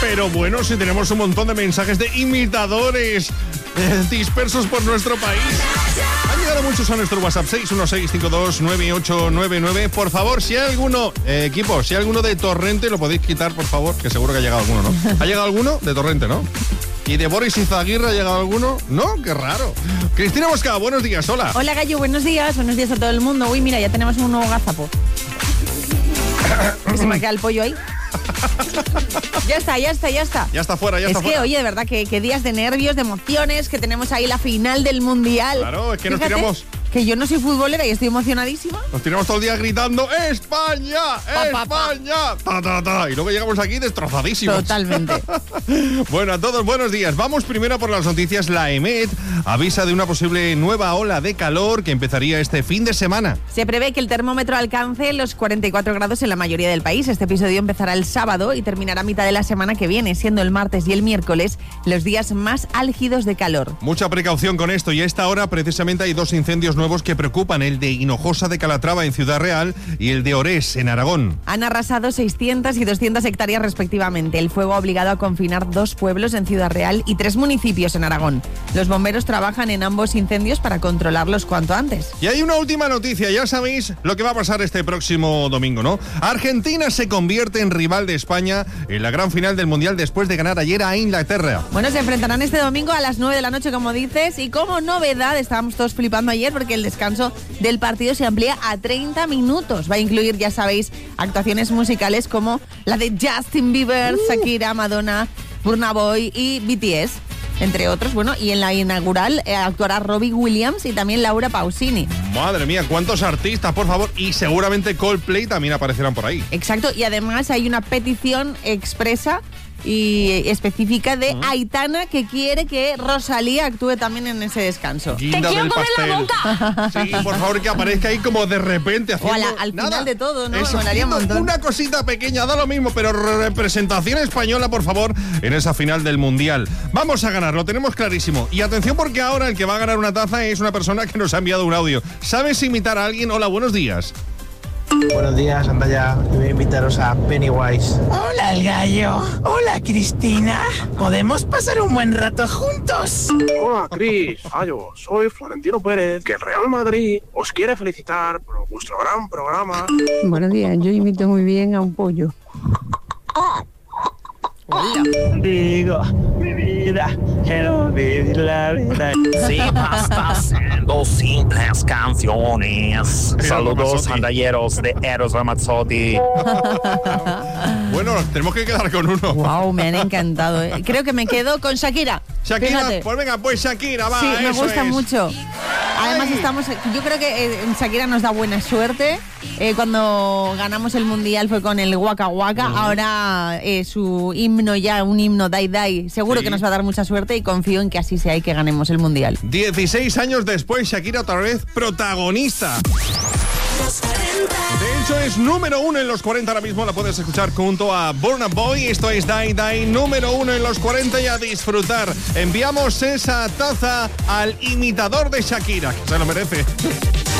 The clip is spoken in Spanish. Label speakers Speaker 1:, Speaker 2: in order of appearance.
Speaker 1: Pero bueno, si tenemos un montón de mensajes de imitadores dispersos por nuestro país. Han llegado muchos a nuestro WhatsApp 616529899. Por favor, si hay alguno, equipo, si hay alguno de Torrente, lo podéis quitar, por favor, que seguro que ha llegado alguno, ¿no? ¿Ha llegado alguno de Torrente, no? ¿Y de Boris Izaguirre ha llegado alguno? No, qué raro. Cristina Mosca, buenos días, hola.
Speaker 2: Hola, Gallo, buenos días a todo el mundo. Uy, mira, ya tenemos un nuevo gazapo. Que se me queda el pollo ahí. Ya está.
Speaker 1: Ya está fuera,
Speaker 2: Es que, oye, de verdad, que días de nervios, de emociones, que tenemos ahí la final del Mundial.
Speaker 1: Claro, es que
Speaker 2: Fíjate,
Speaker 1: nos tiramos...
Speaker 2: Que yo no soy futbolera y estoy emocionadísima.
Speaker 1: Nos tiramos todo el día gritando ¡España! ¡España! Ta, ta, ta. Y luego llegamos aquí destrozadísimos.
Speaker 2: Totalmente.
Speaker 1: Bueno, a todos, buenos días. Vamos primero por las noticias. La EMET avisa de una posible nueva ola de calor que empezaría este fin de semana.
Speaker 2: Se prevé que el termómetro alcance los 44 grados en la mayoría del país. Este episodio empezará el sábado y terminará a mitad de la semana que viene, siendo el martes y el miércoles los días más álgidos de calor.
Speaker 1: Mucha precaución con esto, y a esta hora precisamente hay dos incendios nuevos que preocupan, el de Hinojosa de Calatrava en Ciudad Real y el de Orés en Aragón.
Speaker 2: Han arrasado 600 y 200 hectáreas respectivamente. El fuego ha obligado a confinar 2 pueblos en Ciudad Real y 3 municipios en Aragón. Los bomberos trabajan en ambos incendios para controlarlos cuanto antes.
Speaker 1: Y hay una última noticia, ya sabéis lo que va a pasar este próximo domingo, ¿no? Argentina se convierte en rival de España en la gran final del Mundial después de ganar ayer a Inglaterra.
Speaker 2: Bueno, se enfrentarán este domingo a las 9 de la noche, como dices, y como novedad, estábamos todos flipando ayer porque el descanso del partido se amplía a 30 minutos. Va a incluir, ya sabéis, actuaciones musicales como la de Justin Bieber, Shakira, Madonna, Burna Boy y BTS, entre otros. Bueno, y en la inaugural actuará Robbie Williams y también Laura Pausini.
Speaker 1: Madre mía, cuántos artistas, por favor, y seguramente Coldplay también aparecerán por ahí.
Speaker 2: Exacto, y además hay una petición expresa y específica de Aitana, que quiere que Rosalía actúe también en ese descanso.
Speaker 1: Guinda
Speaker 2: ¡Te quiero
Speaker 1: del
Speaker 2: comer
Speaker 1: pastel.
Speaker 2: la boca!
Speaker 1: Sí, por favor, que aparezca ahí como de repente haciendo
Speaker 2: al
Speaker 1: nada.
Speaker 2: final de todo, ¿no?
Speaker 1: Eso,
Speaker 2: Molaría un montón.
Speaker 1: una cosita pequeña, da lo mismo, pero representación española, por favor, en esa final del Mundial. Vamos a ganar, lo tenemos clarísimo. Y atención, porque ahora el que va a ganar una taza es una persona que nos ha enviado un audio. ¿Sabes imitar a alguien? Hola, buenos días.
Speaker 3: Buenos días, Andaya. Voy a invitaros a Pennywise.
Speaker 4: Hola, el gallo. Hola, Cristina. ¿Podemos pasar un buen rato juntos?
Speaker 5: Hola, Cris. Gallo, soy Florentino Pérez, que el Real Madrid os quiere felicitar por vuestro gran programa.
Speaker 6: Buenos días, yo imito muy bien a un pollo.
Speaker 2: Hola.
Speaker 4: Digo, mi vida, quiero vivir la vida.
Speaker 7: Sí, basta haciendo simples canciones. Saludos, andalleros de Eros Ramazzotti.
Speaker 1: Bueno, tenemos que quedar con uno.
Speaker 2: Wow, me han encantado. Creo que me quedo con Shakira.
Speaker 1: Shakira,
Speaker 2: Fíjate.
Speaker 1: pues venga, pues Shakira, va.
Speaker 2: Sí, me
Speaker 1: eso
Speaker 2: gusta
Speaker 1: es.
Speaker 2: mucho. Además yo creo que Shakira nos da buena suerte. Cuando ganamos el Mundial fue con el Waka Waka. Ahora su himno ya, un himno Dai Dai. Seguro que nos va a dar mucha suerte y confío en que así sea y que ganemos el Mundial.
Speaker 1: 16 años después, Shakira otra vez protagonista. De hecho, es número 1 en los 40 ahora mismo. La puedes escuchar junto a Burna Boy. Esto es Dai Dai, número 1 en los 40, y a disfrutar. Enviamos esa taza al imitador de Shakira, que se lo merece.